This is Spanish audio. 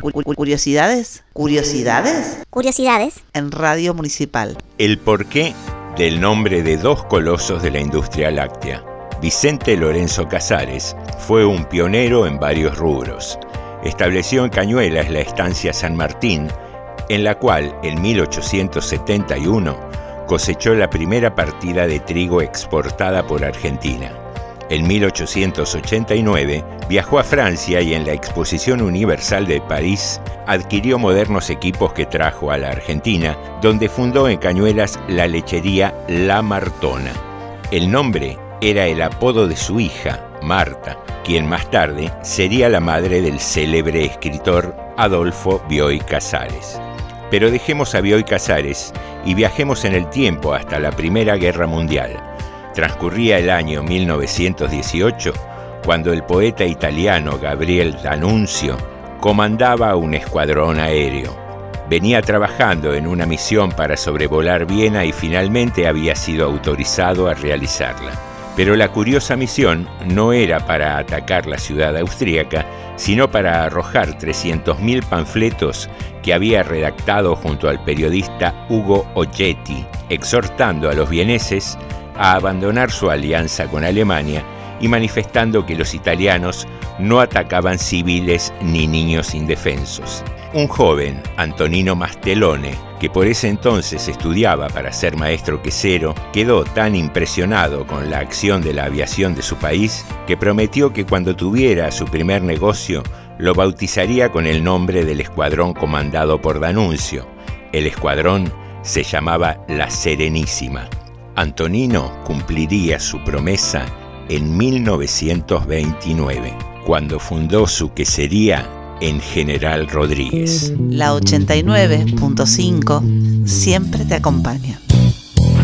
Curiosidades. ¿Curiosidades? Curiosidades. En Radio Municipal. El porqué del nombre de dos colosos de la industria láctea. Vicente Lorenzo Casares fue un pionero en varios rubros. Estableció en Cañuelas la estancia San Martín, en la cual en 1871 cosechó la primera partida de trigo exportada por Argentina. En 1889 viajó a Francia y en la Exposición Universal de París adquirió modernos equipos que trajo a la Argentina, donde fundó en Cañuelas la lechería La Martona. El nombre era el apodo de su hija, Marta, quien más tarde sería la madre del célebre escritor Adolfo Bioy Casares. Pero dejemos a Bioy Casares y viajemos en el tiempo hasta la Primera Guerra Mundial. Transcurría el año 1918, cuando el poeta italiano Gabriel D'Annunzio comandaba un escuadrón aéreo. Venía trabajando en una misión para sobrevolar Viena y finalmente había sido autorizado a realizarla. Pero la curiosa misión no era para atacar la ciudad austríaca, sino para arrojar 300.000 panfletos que había redactado junto al periodista Ugo Oggetti, exhortando a los vieneses a abandonar su alianza con Alemania y manifestando que los italianos no atacaban civiles ni niños indefensos. Un joven, Antonino Mastelone, que por ese entonces estudiaba para ser maestro quesero, quedó tan impresionado con la acción de la aviación de su país que prometió que cuando tuviera su primer negocio lo bautizaría con el nombre del escuadrón comandado por D'Annunzio. El escuadrón se llamaba La Serenísima. Antonino cumpliría su promesa en 1929, cuando fundó su quesería en General Rodríguez. La 89.5 siempre te acompaña.